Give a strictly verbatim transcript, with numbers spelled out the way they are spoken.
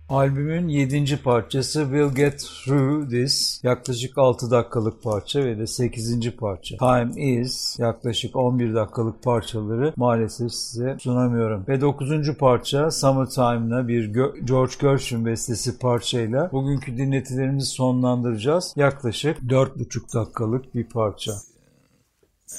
Albümün yedinci parçası We'll Get Through This, yaklaşık altı dakikalık parça ve de sekizinci parça Time Is, yaklaşık on bir dakikalık parçaları maalesef size sunamıyorum. Ve dokuzuncu parça Summertime'la bir George Gershwin bestesi parçayla bugünkü dinletilerimizi sonlandıracağız. Yaklaşık dört buçuk dakikalık bir parça.